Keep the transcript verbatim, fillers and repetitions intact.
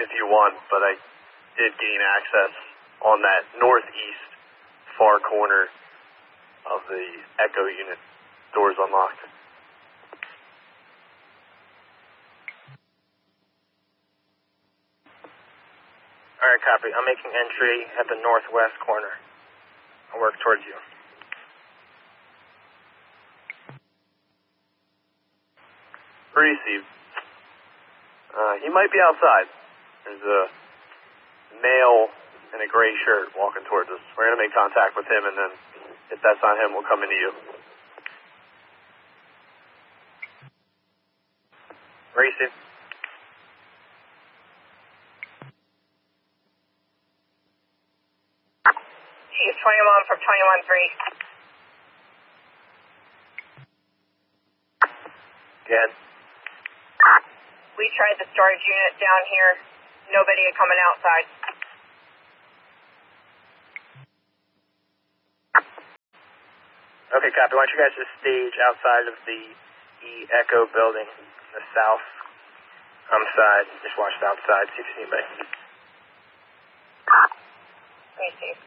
if you want, but I did gain access on that northeast far corner of the Echo unit. Doors unlocked. Alright, copy. I'm making entry at the northwest corner. I'll work towards you. Received. Uh, he might be outside. There's a male in a gray shirt walking towards us. We're going to make contact with him, and then if that's not him, we'll come into you. Received. Chief twenty-one from twenty-one three. Good. We tried the storage unit down here. Nobody had coming outside. Okay, copy. Why don't you guys just stage outside of the E Echo building, the south um, side. Just watch the outside, see if you see anybody. Received.